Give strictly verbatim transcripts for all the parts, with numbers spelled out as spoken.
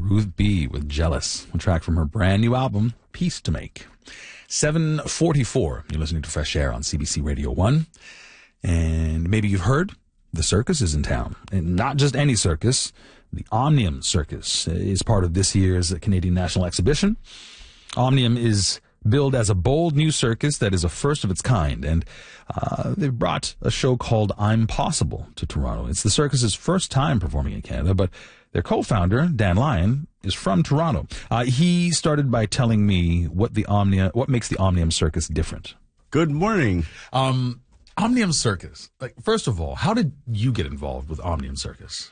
Ruth B. with Jealous, a track from her brand new album, Peace to Make. seven forty-four, you're listening to Fresh Air on C B C Radio one. And maybe you've heard the circus is in town. And not just any circus. The Omnium Circus is part of this year's Canadian National Exhibition. Omnium is billed as a bold new circus that is a first of its kind, and uh, they've brought a show called I'm Possible to Toronto. It's the circus's first time performing in Canada, but their co-founder, Dan Lyon, is from Toronto. Uh, he started by telling me what the Omnia, what makes the Omnium Circus different. Good morning. Um, Omnium Circus. Like, first of all, how did you get involved with Omnium Circus?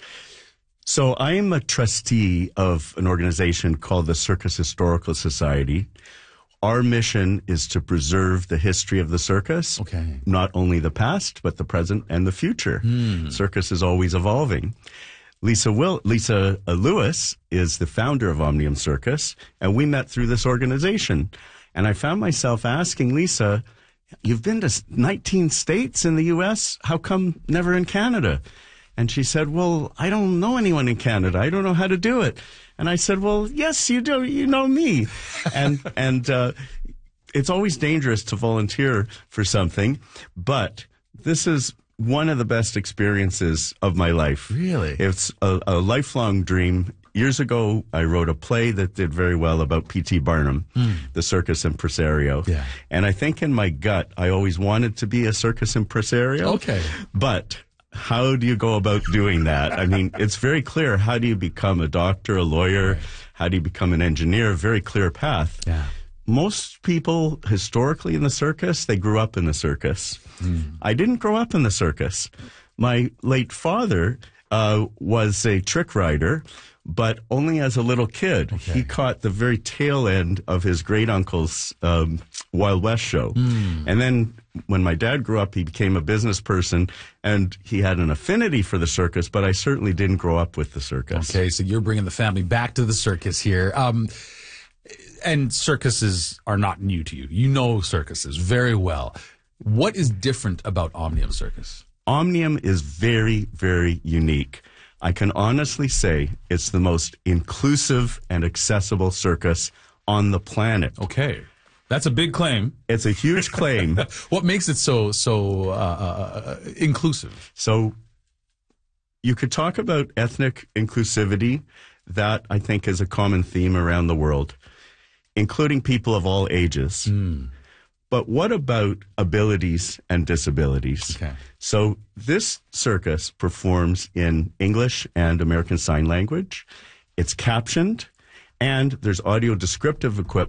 So I am a trustee of an organization called the Circus Historical Society. Our mission is to preserve the history of the circus, okay. Not only the past, but the present and the future. Hmm. Circus is always evolving. Lisa Will, Lisa uh, Lewis is the founder of Omnium Circus, and we met through this organization. And I found myself asking Lisa, you've been to nineteen states in the U S, how come never in Canada? And she said, well, I don't know anyone in Canada. I don't know how to do it. And I said, well, yes, you do. You know me. and and uh, it's always dangerous to volunteer for something, but this is one of the best experiences of my life. Really? It's a, a lifelong dream. Years ago, I wrote a play that did very well about P T Barnum, mm. the circus impresario. Yeah. And I think in my gut, I always wanted to be a circus impresario. Okay. But how do you go about doing that? I mean, it's very clear. How do you become a doctor, a lawyer? Right. How do you become an engineer? Very clear path. Yeah. Most people historically in the circus, they grew up in the circus. Mm. I didn't grow up in the circus. My late father uh, was a trick rider, but only as a little kid. Okay. He caught the very tail end of his great uncle's um, Wild West show. Mm. And then when my dad grew up, he became a business person, and he had an affinity for the circus, but I certainly didn't grow up with the circus. Okay, so you're bringing the family back to the circus here. Um, and circuses are not new to you. You know circuses very well. What is different about Omnium Circus? Omnium is very, very unique. I can honestly say it's the most inclusive and accessible circus on the planet. Okay. That's a big claim. It's a huge claim. What makes it so so uh, uh, inclusive? So you could talk about ethnic inclusivity. That, I think, is a common theme around the world, including people of all ages. Mm. But what about abilities and disabilities? Okay. So this circus performs in English and American Sign Language. It's captioned, and there's audio descriptive equipment